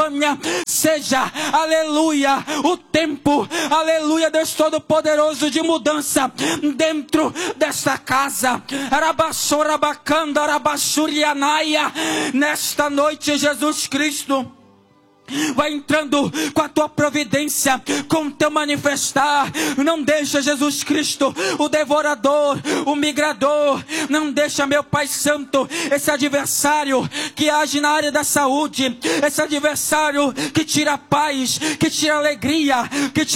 Betânia seja, aleluia, o tempo, aleluia, Deus Todo-Poderoso, de mudança dentro desta casa. Arabassorabacanda, arabassurianaia. Nesta noite, Jesus Cristo vai entrando com a tua providência, com o teu manifestar. Não deixa, Jesus Cristo, o devorador, o migrador, não deixa, meu Pai Santo, esse adversário que age na área da saúde, esse adversário que tira a paz, que tira a alegria, que tira